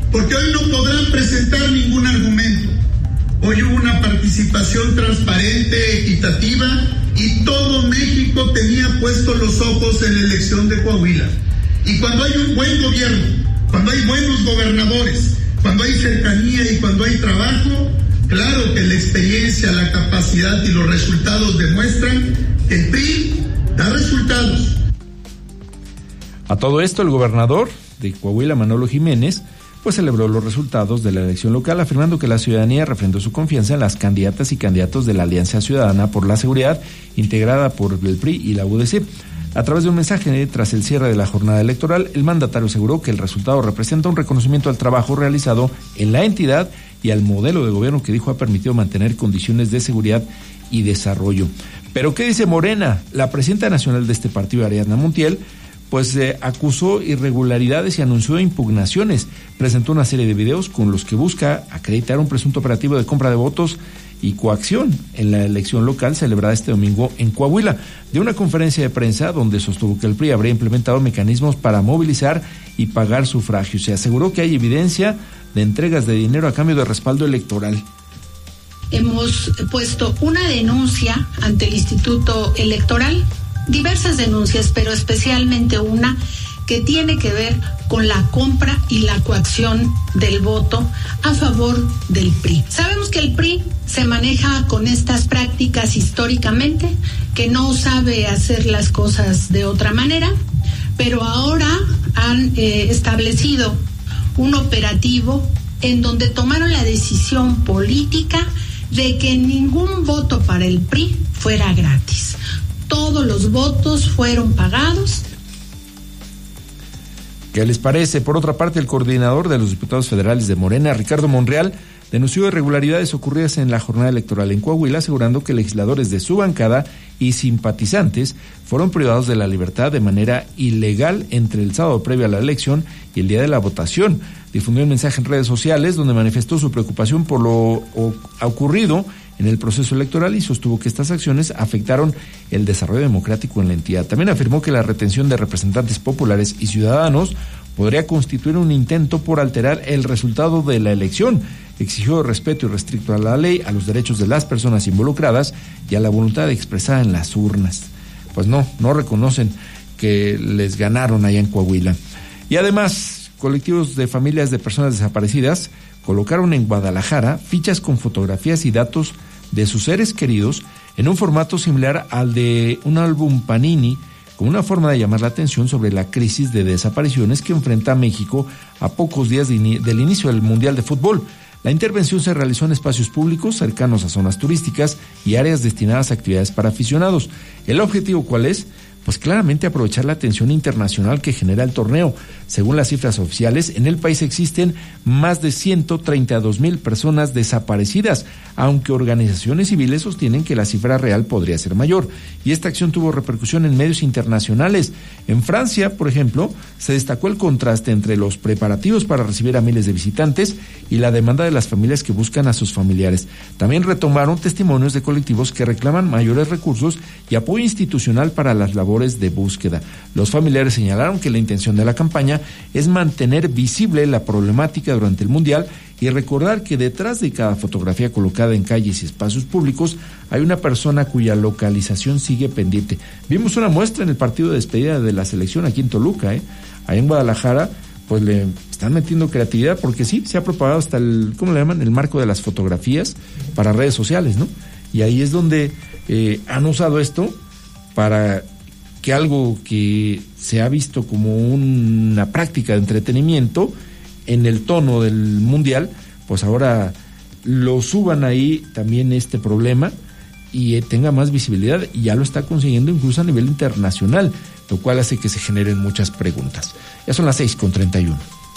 porque hoy no podrán presentar ningún argumento. Hoy hubo una participación transparente, equitativa, y todo México tenía puestos los ojos en la elección de Coahuila. Y cuando hay un buen gobierno, cuando hay buenos gobernadores, cuando hay cercanía y cuando hay trabajo, claro que la experiencia, la capacidad y los resultados demuestran que el PRI da resultados. A todo esto, el gobernador de Coahuila, Manolo Jiménez, pues celebró los resultados de la elección local, afirmando que la ciudadanía refrendó su confianza en las candidatas y candidatos de la Alianza Ciudadana por la Seguridad, integrada por el PRI y la UDC. A través de un mensaje tras el cierre de la jornada electoral, el mandatario aseguró que el resultado representa un reconocimiento al trabajo realizado en la entidad y al modelo de gobierno que dijo ha permitido mantener condiciones de seguridad y desarrollo. Pero ¿qué dice Morena? La presidenta nacional de este partido, Ariadna Montiel, pues acusó irregularidades y anunció impugnaciones. Presentó una serie de videos con los que busca acreditar un presunto operativo de compra de votos y coacción en la elección local celebrada este domingo en Coahuila. De una conferencia de prensa donde sostuvo que el PRI habría implementado mecanismos para movilizar y pagar sufragios. Se aseguró que hay evidencia de entregas de dinero a cambio de respaldo electoral. Hemos puesto una denuncia ante el Instituto Electoral, diversas denuncias, pero especialmente una que tiene que ver con la compra y la coacción del voto a favor del PRI. Sabemos que el PRI se maneja con estas prácticas históricamente, que no sabe hacer las cosas de otra manera, pero ahora han establecido un operativo en donde tomaron la decisión política de que ningún voto para el PRI fuera gratis. Todos los votos fueron pagados. ¿Qué les parece? Por otra parte, el coordinador de los diputados federales de Morena, Ricardo Monreal, denunció irregularidades ocurridas en la jornada electoral en Coahuila, asegurando que legisladores de su bancada y simpatizantes fueron privados de la libertad de manera ilegal entre el sábado previo a la elección y el día de la votación. Difundió un mensaje en redes sociales donde manifestó su preocupación por lo ocurrido en el proceso electoral y sostuvo que estas acciones afectaron el desarrollo democrático en la entidad. También afirmó que la retención de representantes populares y ciudadanos podría constituir un intento por alterar el resultado de la elección. Exigió respeto y respeto a la ley, a los derechos de las personas involucradas y a la voluntad expresada en las urnas. Pues no reconocen que les ganaron allá en Coahuila. Y además, colectivos de familias de personas desaparecidas colocaron en Guadalajara fichas con fotografías y datos de sus seres queridos en un formato similar al de un álbum Panini, como una forma de llamar la atención sobre la crisis de desapariciones que enfrenta México a pocos días del inicio del Mundial de Fútbol. La intervención se realizó en espacios públicos cercanos a zonas turísticas y áreas destinadas a actividades para aficionados. ¿El objetivo cuál es? Pues claramente aprovechar la atención internacional que genera el torneo. Según las cifras oficiales, en el país existen más de 132,000 personas desaparecidas, aunque organizaciones civiles sostienen que la cifra real podría ser mayor. Y esta acción tuvo repercusión en medios internacionales. En Francia, por ejemplo, se destacó el contraste entre los preparativos para recibir a miles de visitantes y la demanda de las familias que buscan a sus familiares. También retomaron testimonios de colectivos que reclaman mayores recursos y apoyo institucional para las labores de búsqueda. Los familiares señalaron que la intención de la campaña es mantener visible la problemática durante el Mundial y recordar que detrás de cada fotografía colocada en calles y espacios públicos hay una persona cuya localización sigue pendiente. Vimos una muestra en el partido de despedida de la selección aquí en Toluca, Ahí en Guadalajara, pues le están metiendo creatividad porque sí, se ha propagado hasta el, ¿cómo le llaman? El marco de las fotografías para redes sociales, ¿no? Y ahí es donde han usado esto para que algo que se ha visto como una práctica de entretenimiento en el tono del Mundial, pues ahora lo suban ahí también este problema y tenga más visibilidad, y ya lo está consiguiendo incluso a nivel internacional, lo cual hace que se generen muchas preguntas. Ya son las 6:31.